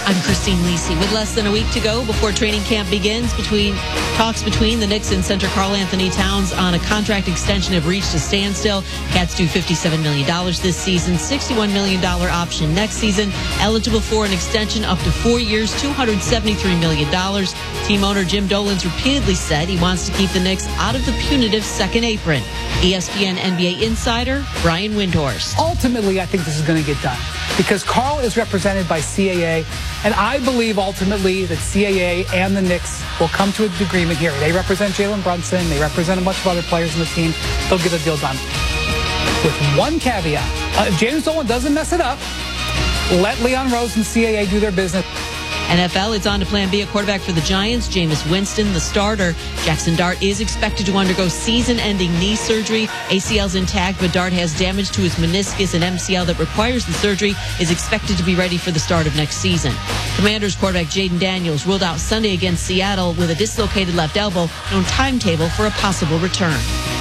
I'm Christine Lisi. With less than a week to go before training camp begins, talks between the Knicks and center Karl-Anthony Towns on a contract extension have reached a standstill. Cats due $57 million this season, $61 million option next season, eligible for an extension up to 4 years, $273 million. Team owner Jim Dolan's repeatedly said he wants to keep the Knicks out of the punitive second apron. ESPN NBA insider Brian Windhorst. Ultimately, I think this is going to get done because Karl is represented by CAA, and I believe ultimately that CAA and the Knicks will come to an agreement here. They represent Jalen Brunson. They represent a bunch of other players on the team. They'll get a deal done. With one caveat, if James Dolan doesn't mess it up, let Leon Rose and CAA do their business. NFL, it's on to Plan B, a quarterback for the Giants, Jameis Winston, the starter. Jackson Dart is expected to undergo season-ending knee surgery. ACL's intact, but Dart has damage to his meniscus and MCL that requires the surgery, is expected to be ready for the start of next season. Commanders quarterback Jaden Daniels ruled out Sunday against Seattle with a dislocated left elbow. No timetable for a possible return.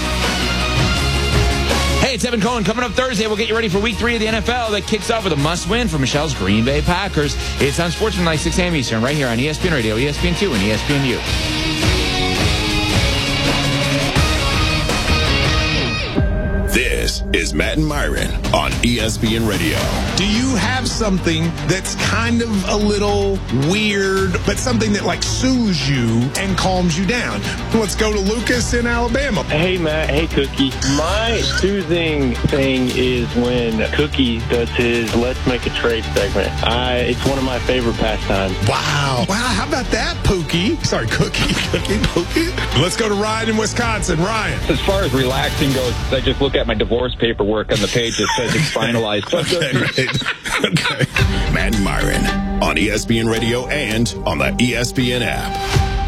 Hey, it's Evan Cohen. Coming up Thursday, we'll get you ready for Week 3 of the NFL that kicks off with a must-win for Michelle's Green Bay Packers. It's on Sportsmanlike 6 a.m. Eastern, right here on ESPN Radio, ESPN2, and ESPNU. This is Matt and Myron on ESPN Radio. Do you have something that's kind of a little weird, but something that like soothes you and calms you down? Let's go to Lucas in Alabama. Hey, Matt. Hey, Cookie. My soothing thing is when Cookie does his Let's Make a Trade segment. It's one of my favorite pastimes. Wow. How about that, Pookie? Sorry, Cookie. Pookie. Let's go to Ryan in Wisconsin. Ryan. As far as relaxing goes, I just look at my divorce paperwork on the page that says it's finalized. Okay. Matt and Myron on ESPN Radio and on the ESPN app.